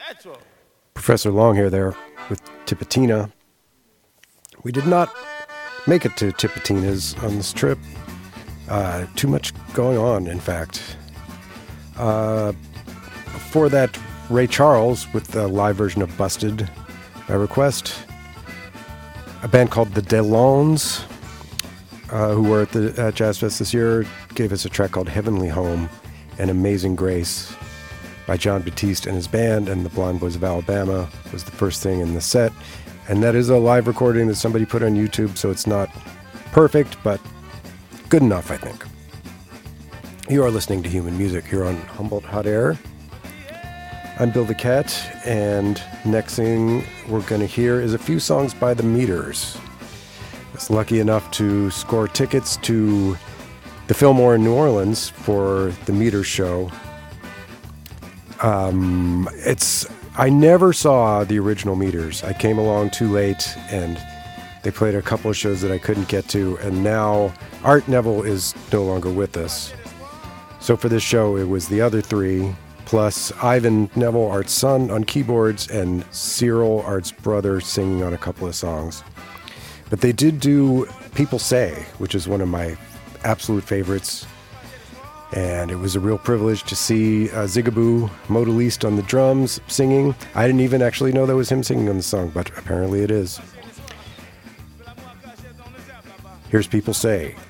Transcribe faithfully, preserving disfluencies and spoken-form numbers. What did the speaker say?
Professor Longhair there with Tipitina. We did not make it to Tipitina's on this trip. Uh, too much going on, in fact. Uh, before that, Ray Charles with the live version of Busted by request. A band called the Delons, uh, who were at the at Jazz Fest this year, gave us a track called Heavenly Home and Amazing Grace by John Batiste and his band, and the Blonde Boys of Alabama was the first thing in the set. And that is a live recording that somebody put on YouTube, so it's not perfect, but good enough, I think. You are listening to Human Music here on Humboldt Hot Air. I'm Bill the Cat, and next thing we're going to hear is a few songs by the Meters. I was lucky enough to score tickets to the Fillmore in New Orleans for the Meters show. Um, it's I never saw the original Meters. I came along too late, and they played a couple of shows that I couldn't get to, and now Art Neville is no longer with us. So for this show, it was the other three, plus Ivan Neville, Art's son, on keyboards, and Cyril, Art's brother, singing on a couple of songs. But they did do People Say, which is one of my absolute favorites. And it was a real privilege to see uh, Zigaboo Modaliste on the drums singing. I didn't even actually know that was him singing on the song, but apparently it is. Here's People Say.